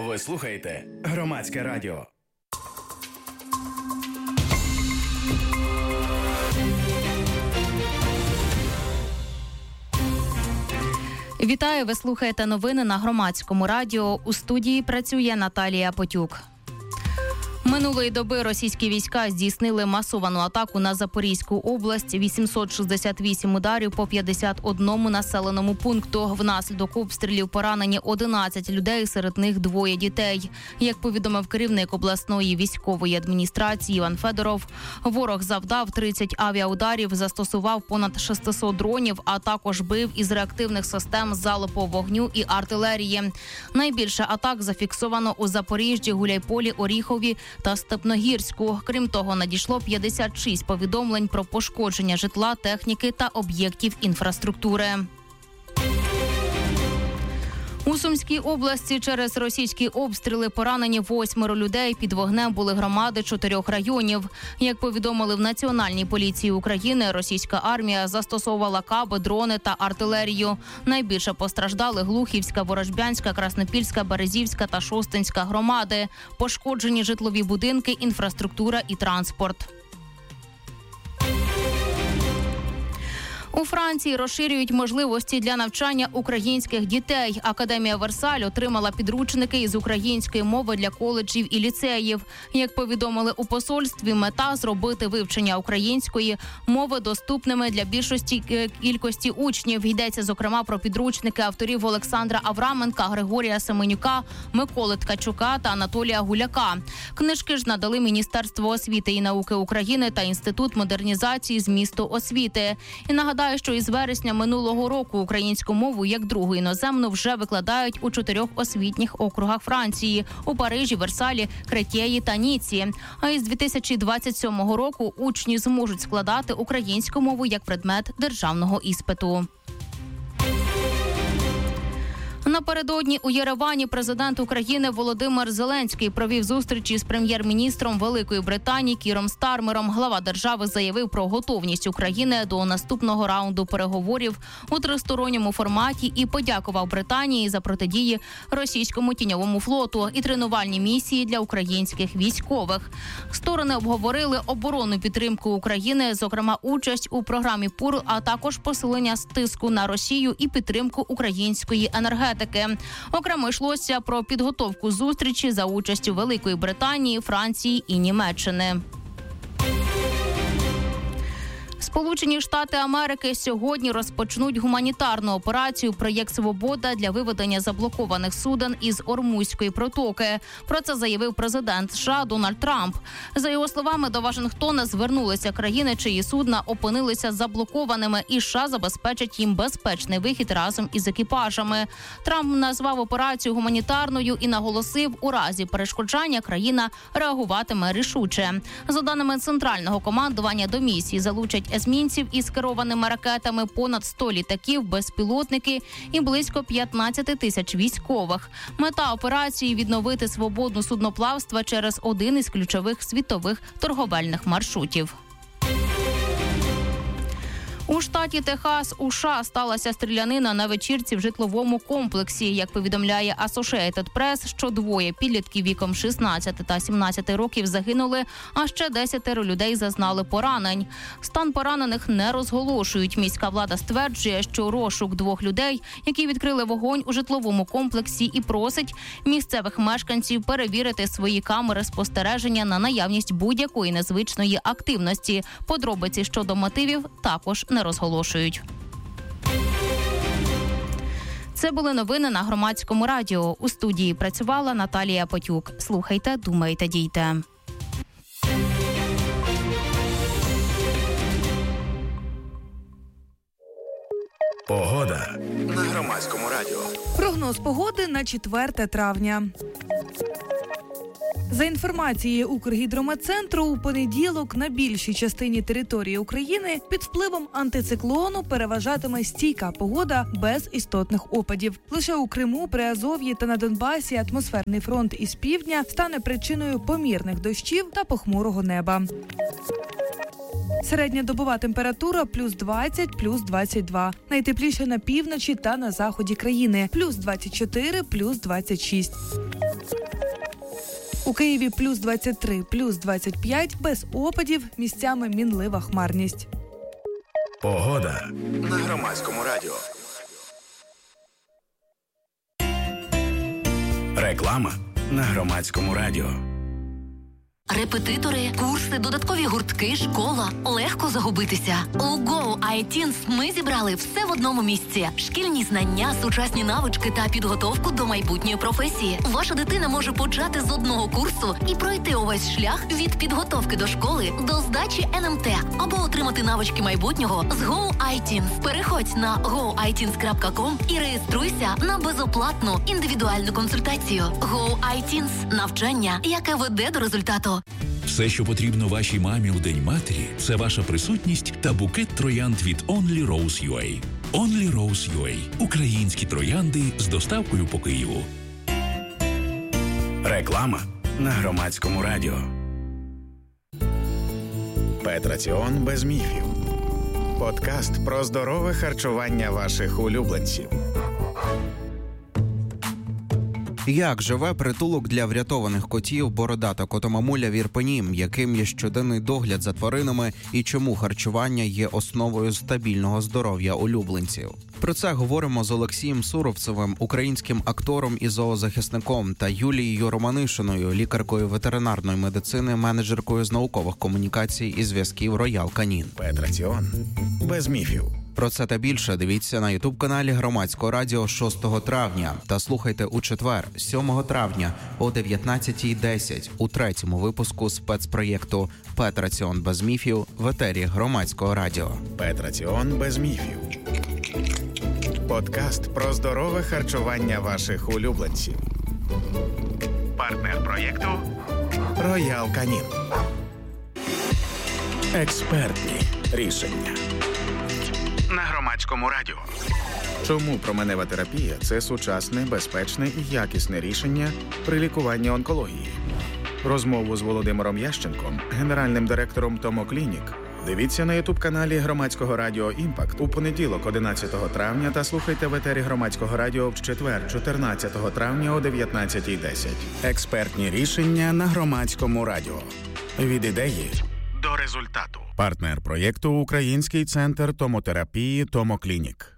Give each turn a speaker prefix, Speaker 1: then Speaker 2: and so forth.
Speaker 1: Ви слухаєте Громадське радіо.
Speaker 2: Вітаю, ви слухаєте новини на Громадському радіо. У студії працює Наталія Потюк. Минулої доби російські війська здійснили масовану атаку на Запорізьку область. 868 ударів по 51 населеному пункту. Внаслідок обстрілів поранені 11 людей, серед них 2 дітей. Як повідомив керівник обласної військової адміністрації Іван Федоров, ворог завдав 30 авіаударів, застосував понад 600 дронів, а також бив із реактивних систем залпового вогню і артилерії. Найбільше атак зафіксовано у Запоріжжі, Гуляйполі, Оріхові та Степногірську. Крім того, надійшло 56 повідомлень про пошкодження житла, техніки та об'єктів інфраструктури. У Сумській області через російські обстріли поранені 8 людей. Під вогнем були громади 4 районів. Як повідомили в Національній поліції України, російська армія застосовувала каби, дрони та артилерію. Найбільше постраждали Глухівська, Ворожбянська, Краснопільська, Березівська та Шостинська громади. Пошкоджені житлові будинки, інфраструктура і транспорт. У Франції розширюють можливості для навчання українських дітей. Академія Версаль отримала підручники із української мови для коледжів і ліцеїв. Як повідомили у посольстві, мета – зробити вивчення української мови доступними для більшості кількості учнів. Йдеться, зокрема, про підручники авторів Олександра Авраменка, Григорія Семенюка, Миколи Ткачука та Анатолія Гуляка. Книжки ж надали Міністерство освіти і науки України та Інститут модернізації змісту освіти. І нагадаю, що із вересня минулого року українську мову як другу іноземну вже викладають у 4 освітніх округах Франції – у Парижі, Версалі, Кретєї та Ніці. А із 2027 року учні зможуть складати українську мову як предмет державного іспиту. Напередодні у Єревані президент України Володимир Зеленський провів зустрічі з прем'єр-міністром Великої Британії Кіром Стармером. Глава держави заявив про готовність України до наступного раунду переговорів у тристоронньому форматі і подякував Британії за протидії російському тіньовому флоту і тренувальні місії для українських військових. Сторони обговорили оборонну підтримку України, зокрема участь у програмі ПУР, а також посилення тиску на Росію і підтримку української енергетики. Окремо йшлося про підготовку зустрічі за участю Великої Британії, Франції і Німеччини. Сполучені Штати Америки сьогодні розпочнуть гуманітарну операцію «Проєкт Свобода» для виведення заблокованих суден із Ормузької протоки. Про це заявив президент США Дональд Трамп. За його словами, до Вашингтона звернулися країни, чиї судна опинилися заблокованими, і США забезпечать їм безпечний вихід разом із екіпажами. Трамп назвав операцію гуманітарною і наголосив, у разі перешкоджання країна реагуватиме рішуче. За даними Центрального командування, до місії залучать есмінців із керованими ракетами, понад 100 літаків, безпілотники і близько 15 тисяч військових. Мета операції – відновити свободу судноплавства через один із ключових світових торговельних маршрутів. У штаті Техас у США сталася стрілянина на вечірці в житловому комплексі. Як повідомляє Associated Press, що 2 підлітків віком 16 та 17 років загинули, а ще 10 людей зазнали поранень. Стан поранених не розголошують. Міська влада стверджує, що розшук 2 людей, які відкрили вогонь у житловому комплексі, і просить місцевих мешканців перевірити свої камери спостереження на наявність будь-якої незвичної активності. Подробиці щодо мотивів також не розголошують. Це були новини на Громадському радіо. У студії працювала Наталія Потюк. Слухайте, думайте, дійте.
Speaker 1: Погода на Громадському радіо.
Speaker 3: Прогноз погоди на 4 травня. За інформацією Укргідрометцентру, у понеділок на більшій частині території України під впливом антициклону переважатиме стійка погода без істотних опадів. Лише у Криму, Приазов'ї та на Донбасі атмосферний фронт із півдня стане причиною помірних дощів та похмурого неба. Середня добова температура плюс 20, плюс 22. Найтепліше на півночі та на заході країни. Плюс 24, плюс 26. У Києві плюс 23, плюс 25, без опадів, місцями мінлива хмарність.
Speaker 1: Погода на Громадському радіо. Реклама на Громадському радіо.
Speaker 4: Репетитори, курси, додаткові гуртки, школа. Легко загубитися. У Go iTeens ми зібрали все в одному місці. Шкільні знання, сучасні навички та підготовку до майбутньої професії. Ваша дитина може почати з одного курсу і пройти увесь шлях від підготовки до школи до здачі НМТ або отримати навички майбутнього з Go iTeens. Переходь на goiteens.com і реєструйся на безоплатну індивідуальну консультацію. Go iTeens – навчання, яке веде до результату.
Speaker 5: Все, що потрібно вашій мамі у День матері, це ваша присутність та букет троянд від Only Rose UA. Only Rose UA – українські троянди з доставкою по Києву.
Speaker 1: Реклама на Громадському радіо. Петраціон без міфів. Подкаст про здорове харчування ваших улюбленців.
Speaker 6: Як живе притулок для врятованих котів «Бородата котомамуля» в Ірпені, яким є щоденний догляд за тваринами і чому харчування є основою стабільного здоров'я улюбленців. Про це говоримо з Олексієм Суровцевим, українським актором і зоозахисником, та Юлією Романишиною, лікаркою ветеринарної медицини, менеджеркою з наукових комунікацій і зв'язків Роял Канін.
Speaker 1: Петраціон без міфів.
Speaker 6: Про це та більше дивіться на ютуб-каналі Громадського радіо 6 травня та слухайте у четвер, 7 травня о 19:10 у третьому випуску спецпроєкту «Петраціон без міфів» в етері Громадського радіо.
Speaker 1: Петраціон без міфів. Подкаст про здорове харчування ваших улюбленців. Партнер проєкту Роял Канін. Експертні рішення. На Громадському радіо. Чому променева терапія – це сучасне, безпечне і якісне рішення при лікуванні онкології? Розмову з Володимиром Ященком, генеральним директором Томоклінік, дивіться на ютуб-каналі Громадського радіо «Імпакт» у понеділок 11 травня та слухайте в етері Громадського радіо в четвер 14 травня о 19:10. Експертні рішення на Громадському радіо. Від ідеї до результату. Партнер проєкту – Український центр томотерапії «Томоклінік».